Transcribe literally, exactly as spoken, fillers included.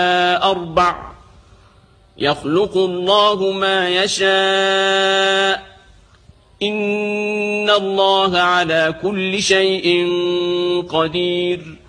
أربع يخلق الله ما يشاء إن الله على كل شيء قدير